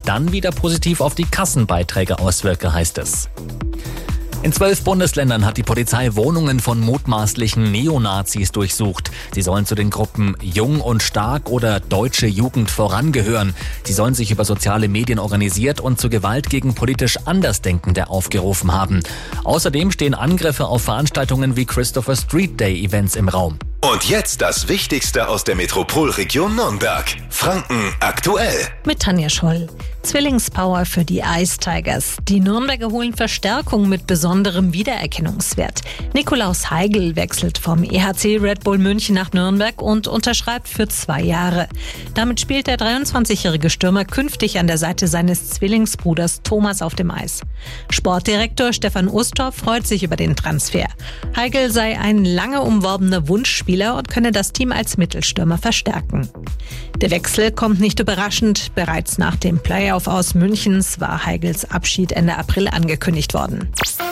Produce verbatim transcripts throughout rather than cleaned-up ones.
dann wieder positiv auf die Kassenbeiträge auswirke, heißt es. In zwölf Bundesländern hat die Polizei Wohnungen von mutmaßlichen Neonazis durchsucht. Sie sollen zu den Gruppen Jung und Stark oder Deutsche Jugend voran gehören. Sie sollen sich über soziale Medien organisiert und zu Gewalt gegen politisch Andersdenkende aufgerufen haben. Außerdem stehen Angriffe auf Veranstaltungen wie Christopher Street Day Events im Raum. Und jetzt das Wichtigste aus der Metropolregion Nürnberg. Franken aktuell. Mit Tanja Scholl. Zwillingspower für die Ice Tigers. Die Nürnberger holen Verstärkung mit besonderem Wiedererkennungswert. Nikolaus Heigl wechselt vom E H C Red Bull München nach Nürnberg und unterschreibt für zwei Jahre. Damit spielt der dreiundzwanzigjährige Stürmer künftig an der Seite seines Zwillingsbruders Thomas auf dem Eis. Sportdirektor Stefan Ustorf freut sich über den Transfer. Heigl sei ein lange umworbener Wunschspieler und könne das Team als Mittelstürmer verstärken. Der Wechsel kommt nicht überraschend. Bereits nach dem Playoff aus Münchens war Heigls Abschied Ende April angekündigt worden.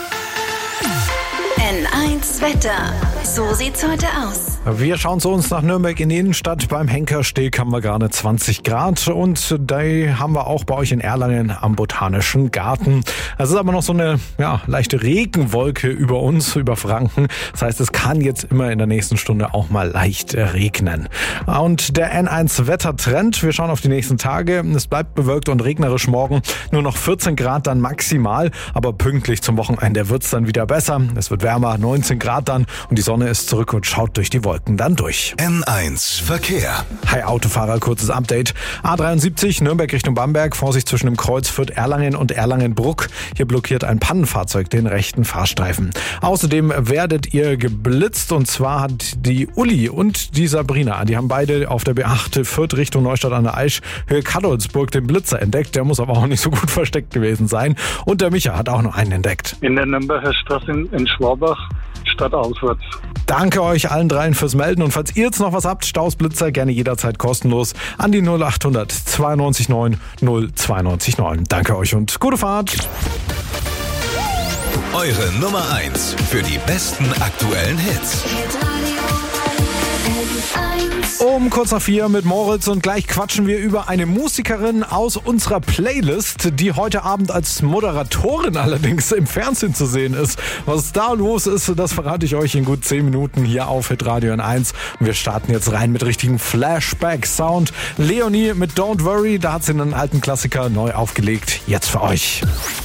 N eins Wetter. So sieht's heute aus. Wir schauen zu uns nach Nürnberg in die Innenstadt. Beim Henkersteg haben wir gerade zwanzig Grad und da haben wir auch bei euch in Erlangen am Botanischen Garten. Es ist aber noch so eine ja, leichte Regenwolke über uns, über Franken. Das heißt, es kann jetzt immer in der nächsten Stunde auch mal leicht regnen. Und der N eins Wettertrend, wir schauen auf die nächsten Tage. Es bleibt bewölkt und regnerisch morgen. Nur noch vierzehn Grad dann maximal, aber pünktlich zum Wochenende wird's dann wieder besser. Es wird wärmer, neunzehn Grad dann und die Sonne ist zurück und schaut durch die Wolken dann durch. N eins Verkehr. Hi Autofahrer, kurzes Update. A dreiundsiebzig Nürnberg Richtung Bamberg, Vorsicht zwischen dem Kreuz Fürth-Erlangen und Erlangen-Bruck. Hier blockiert ein Pannenfahrzeug den rechten Fahrstreifen. Außerdem werdet ihr geblitzt und zwar hat die Uli und die Sabrina, die haben beide auf der B acht Fürth Richtung Neustadt an der Aisch Höhe Kadolsburg den Blitzer entdeckt. Der muss aber auch nicht so gut versteckt gewesen sein. Und der Micha hat auch noch einen entdeckt. In der Nürnberger Straße in, in Schwabach, stadtauswärts. Danke euch allen dreien fürs Melden und falls ihr jetzt noch was habt, Stausblitzer gerne jederzeit kostenlos an die null achthundert zweiundneunzig neun null zweiundneunzig neun. Danke euch und gute Fahrt. Eure Nummer eins für die besten aktuellen Hits. Um kurz nach vier mit Moritz und gleich quatschen wir über eine Musikerin aus unserer Playlist, die heute Abend als Moderatorin allerdings im Fernsehen zu sehen ist. Was da los ist, das verrate ich euch in gut zehn Minuten hier auf Hitradio N eins. Und wir starten jetzt rein mit richtigen Flashback-Sound. Leonie mit Don't Worry, da hat sie einen alten Klassiker neu aufgelegt. Jetzt für euch.